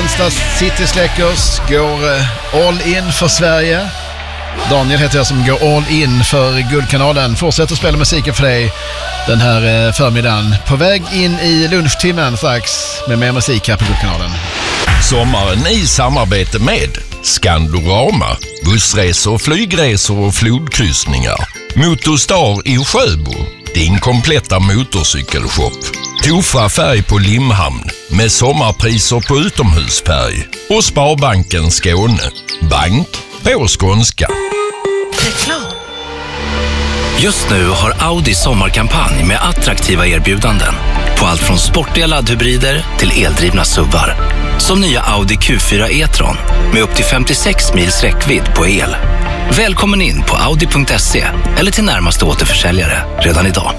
Kristianstad City Släckers går all in för Sverige. Daniel heter jag som går all in för Guldkanalen. Fortsätter spela musiken för dig den här förmiddagen. På väg in i lunchtimmen strax med mer musik här på Guldkanalen. Sommaren i samarbete med Skandorama, bussresor, flygresor och flodkryssningar. Motorstar i Sjöbo, din kompletta motorcykelshop. Tofa färg på Limhamn med sommarpriser på utomhusfärg. Och Sparbanken Skåne, bank på skånska. Reklam. Just nu har Audi sommarkampanj med attraktiva erbjudanden på allt från sportiga laddhybrider till eldrivna SUVar. Som nya Audi Q4 e-tron med upp till 56 mils räckvidd på el. Välkommen in på audi.se eller till närmaste återförsäljare redan idag.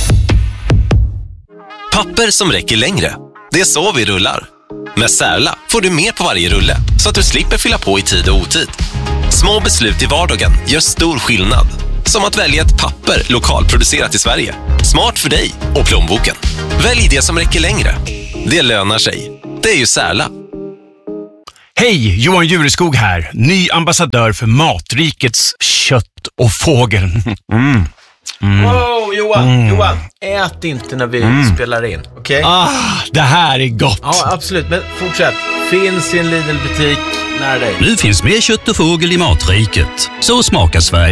Papper som räcker längre. Det är så vi rullar. Med Särla får du mer på varje rulle så att du slipper fylla på i tid och otid. Små beslut i vardagen gör stor skillnad. Som att välja ett papper lokalproducerat i Sverige. Smart för dig och plånboken. Välj det som räcker längre. Det lönar sig. Det är ju Särla. Hej, Johan Jureskog här. Ny ambassadör för Matrikets kött och fågel. Wow, Johan, ät inte när vi spelar in, okej? Det här är gott. Ja, absolut, men fortsätt. Finns i en Lidl-butik nära dig. Nu finns mer kött och fågel i Matriket. Så smakar Sverige.